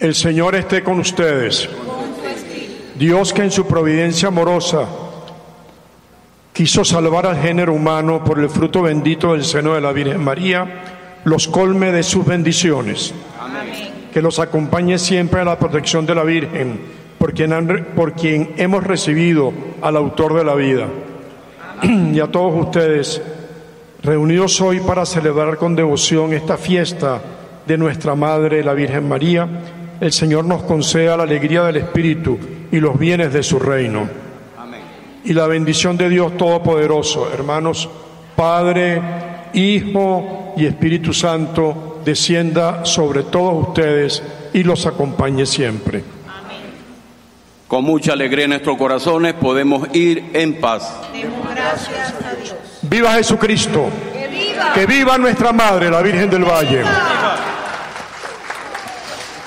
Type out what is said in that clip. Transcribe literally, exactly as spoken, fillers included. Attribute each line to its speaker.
Speaker 1: El Señor esté con ustedes. Dios, que en su providencia amorosa quiso salvar al género humano por el fruto bendito del seno de la Virgen María, los colme de sus bendiciones. Amén. Que los acompañe siempre a la protección de la Virgen, por quien, han, por quien hemos recibido al autor de la vida. Amén. Y a todos ustedes, reunidos hoy para celebrar con devoción esta fiesta de nuestra Madre, la Virgen María, el Señor nos conceda la alegría del Espíritu y los bienes de su reino. Amén. Y la bendición de Dios Todopoderoso, hermanos, Padre, Hijo y Espíritu Santo, descienda sobre todos ustedes y los acompañe siempre.
Speaker 2: Amén. Con mucha alegría en nuestros corazones podemos ir en paz.
Speaker 3: Demos gracias a Dios.
Speaker 1: ¡Viva Jesucristo!
Speaker 3: ¡Que viva!
Speaker 1: ¡Que viva nuestra Madre, la Virgen del Valle!
Speaker 3: ¡Viva!